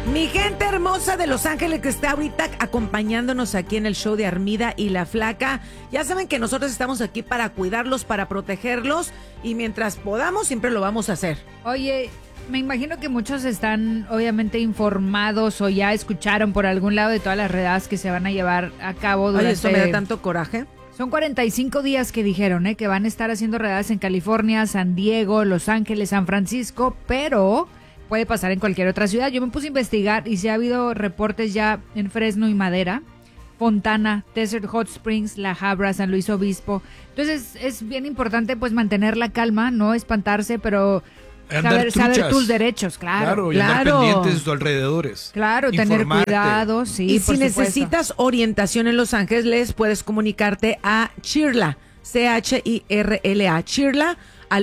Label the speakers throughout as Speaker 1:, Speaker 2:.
Speaker 1: Mi gente hermosa de Los Ángeles que está ahorita acompañándonos aquí en el show de Armida y La Flaca. Ya saben que nosotros estamos aquí para cuidarlos, para protegerlos y mientras podamos siempre lo vamos a hacer.
Speaker 2: Oye, me imagino que muchos están obviamente informados o ya escucharon por algún lado de todas las redadas que se van a llevar a cabo durante...
Speaker 1: Oye, esto me da tanto coraje.
Speaker 2: Son 45 días que dijeron, que van a estar haciendo redadas en California, San Diego, Los Ángeles, San Francisco, pero... puede pasar en cualquier otra ciudad. Yo me puse a investigar y sí ha habido reportes ya en Fresno y Madera, Fontana, Desert Hot Springs, La Habra, San Luis Obispo. Entonces es bien importante pues mantener la calma, no espantarse, pero saber tus derechos, claro.
Speaker 3: Y andar pendientes de tus alrededores.
Speaker 2: Claro, tener cuidado, sí.
Speaker 1: Y si
Speaker 2: supuesto.
Speaker 1: necesitas orientación en Los Ángeles, puedes comunicarte a Chirla, CHIRLA, Chirla, al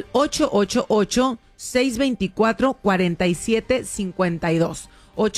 Speaker 1: 888-624-4752.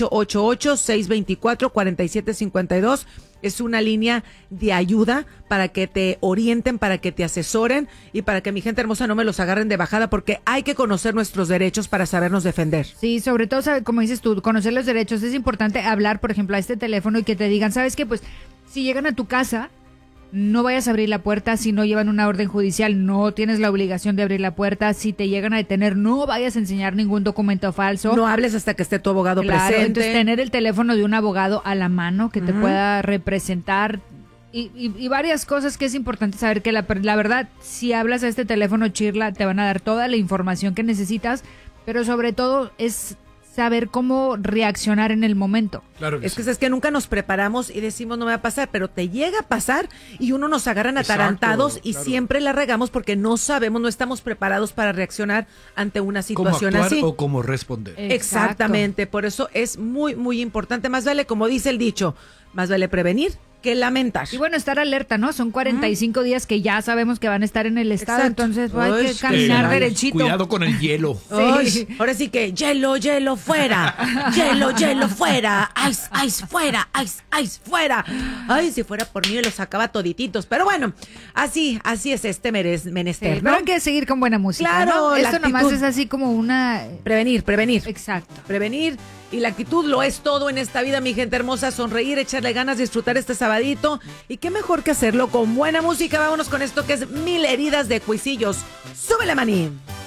Speaker 1: 888-624-4752. Es una línea de ayuda para que te orienten, para que te asesoren y para que mi gente hermosa no me los agarren de bajada, porque hay que conocer nuestros derechos para sabernos defender.
Speaker 2: Sí, sobre todo, como dices tú, conocer los derechos. Es importante hablar, por ejemplo, a este teléfono y que te digan, ¿sabes qué? Pues si llegan a tu casa, no vayas a abrir la puerta si no llevan una orden judicial, no tienes la obligación de abrir la puerta. Si te llegan a detener, no vayas a enseñar ningún documento falso.
Speaker 1: No hables hasta que esté tu abogado presente.
Speaker 2: Entonces tener el teléfono de un abogado a la mano que te pueda representar y varias cosas que es importante saber que la verdad, si hablas a este teléfono Chirla, te van a dar toda la información que necesitas, pero sobre todo es saber cómo reaccionar en el momento.
Speaker 3: Claro que
Speaker 1: es que nunca nos preparamos y decimos no me va a pasar, pero te llega a pasar y uno nos agarran atarantados y siempre la regamos porque no sabemos, no estamos preparados para reaccionar ante una situación
Speaker 3: cómo actuar
Speaker 1: así.
Speaker 3: O cómo responder.
Speaker 1: Exactamente, por eso es muy, muy importante. Más vale, como dice el dicho, más vale prevenir que lamentar.
Speaker 2: Y bueno, estar alerta, ¿no? Son 45 días que ya sabemos que van a estar en el estado, entonces hay que caminar derechito.
Speaker 3: Cuidado con el hielo.
Speaker 1: Sí. Ahora sí que hielo fuera, hielo fuera, ice fuera, ice fuera. Ay, si fuera por mí los sacaba todititos, pero bueno, así es este menester,
Speaker 2: sí,
Speaker 1: ¿no?
Speaker 2: pero hay que seguir con buena música,
Speaker 1: claro,
Speaker 2: ¿no? Esto nomás es así como una...
Speaker 1: Prevenir.
Speaker 2: Exacto.
Speaker 1: Prevenir. Y la actitud lo es todo en esta vida, mi gente hermosa. Sonreír, echarle ganas, disfrutar este sabadito. Y qué mejor que hacerlo con buena música. Vámonos con esto que es 1000 heridas de cuisillos. ¡Súbele, maní!